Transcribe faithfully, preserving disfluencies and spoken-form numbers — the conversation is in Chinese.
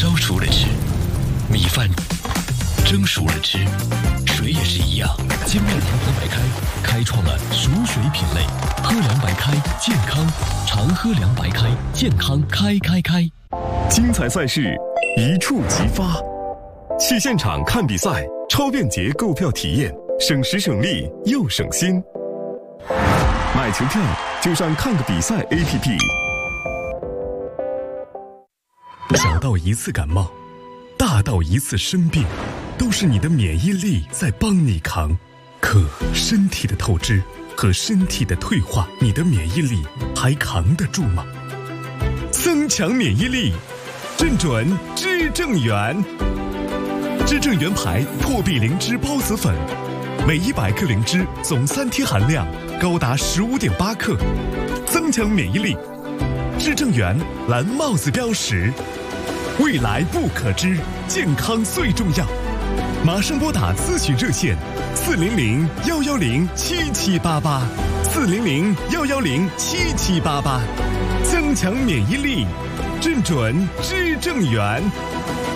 烧熟了吃，米饭蒸熟了吃，水也是一样。金麦阳光白开开创了熟水品类，喝凉白开健康，常喝凉白开健康开开开。 精彩赛事一触即发，去现场看比赛，超便捷购票体验，省时省力又省心。买球票就上看个比赛 A P P。 小到一次感冒，大到一次生病，都是你的免疫力在帮你扛。可身体的透支和身体的退化，你的免疫力还扛得住吗？增强免疫力，正准知正元。知正元牌破壁灵芝孢子粉，每一百克灵芝总三贴含量高达十五点八克，增强免疫力。知正元蓝帽子标识，未来不可知，健康最重要。马上拨打咨询热线四零零幺幺零七七八八，四零零幺幺零七七八八，增强免疫力，正准知正元。